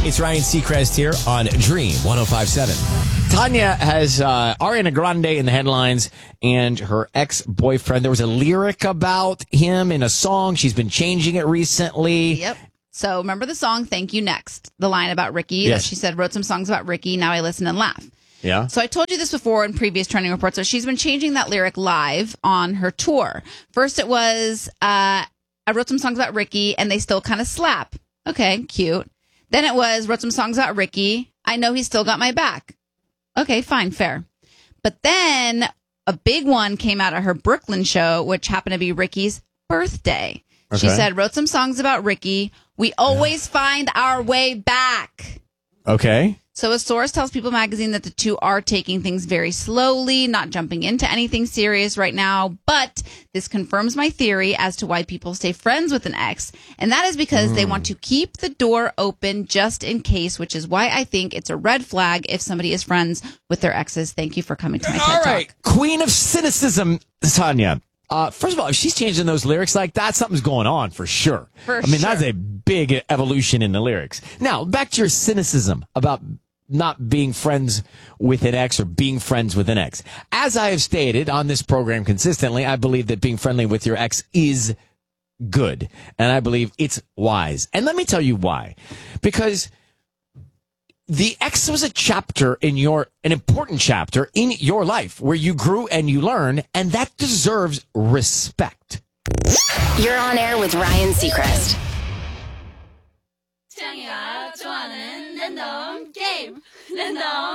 It's Ryan Seacrest here on Dream 105.7. Tanya has Ariana Grande in the headlines and her ex-boyfriend. There was a lyric about him in a song. She's been changing it recently. Yep. So remember the song Thank You Next, the line about Ricky Yes. that she said, wrote some songs about Ricky. Now I listen and laugh. Yeah. So I told you this before in previous trending reports. So she's been changing that lyric live on her tour. First it was, I wrote some songs about Ricky and they still kind of slap. Okay, cute. Then it was, wrote some songs about Ricky. I know he's still got my back. Okay, fine, fair. But then a big one came out of her Brooklyn show, which happened to be Ricky's birthday. She Okay. said, wrote some songs about Ricky. We always find our way back. Okay. So a source tells People Magazine that the two are taking things very slowly, not jumping into anything serious right now. But this confirms my theory as to why people stay friends with an ex. And that is because they want to keep the door open just in case, which is why I think it's a red flag if somebody is friends with their exes. Thank you for coming to my TED All right. Talk. Queen of cynicism, Tanya. First of all, if she's changing those lyrics like that, something's going on for sure. That's a big evolution in the lyrics. Now, back to your cynicism about not being friends with an ex or being friends with an ex. As I have stated on this program consistently, I believe that being friendly with your ex is good. And I believe it's wise. And let me tell you why. Because the ex was a chapter in an important chapter in your life where you grew and you learned, and that deserves respect. You're on air with Ryan Seacrest. 창이가 좋아하는 랜덤 게임 랜덤